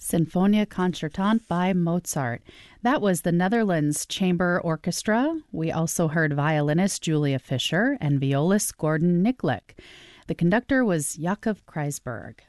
Sinfonia Concertante by Mozart. That was the Netherlands Chamber Orchestra. We also heard violinist Julia Fischer and violist Gordon Niklik. The conductor was Yakov Kreisberg.